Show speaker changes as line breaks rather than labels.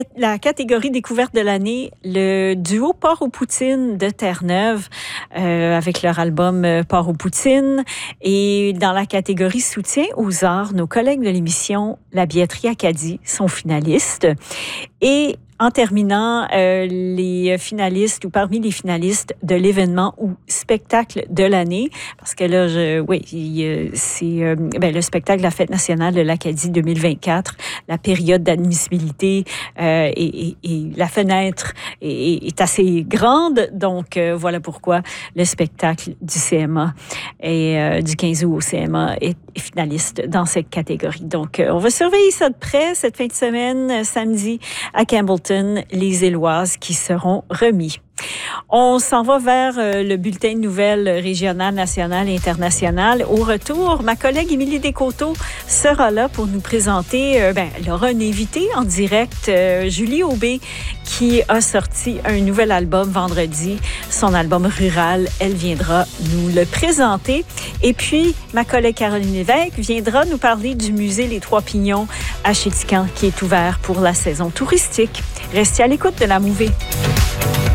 La catégorie découverte de l'année, le duo Porc aux Poutines de Terre-Neuve, avec leur album Porc aux Poutines. Et dans la catégorie soutien aux arts, nos collègues de l'émission La Billetterie Acadie sont finalistes. Et en terminant, les finalistes ou parmi les finalistes de l'événement ou spectacle de l'année, parce que là, c'est le spectacle de la Fête nationale de l'Acadie 2024, la période d'admissibilité et la fenêtre est assez grande. Donc, voilà pourquoi le spectacle du CMA et du 15 août au CMA est finaliste dans cette catégorie. Donc, on va surveiller ça de près cette fin de semaine, samedi, à Campbellton, les Éloises qui seront remis. On s'en va vers le bulletin de nouvelles régionales, nationales et internationales. Au retour, ma collègue Émilie Descoteaux sera là pour nous présenter, elle aura un invité en direct, Julie Aubé, qui a sorti un nouvel album vendredi, son album Rural. Elle viendra nous le présenter. Et puis, ma collègue Caroline Lévesque viendra nous parler du musée Les Trois Pignons à Chéticamp qui est ouvert pour la saison touristique. Restez à l'écoute de La Mouvée.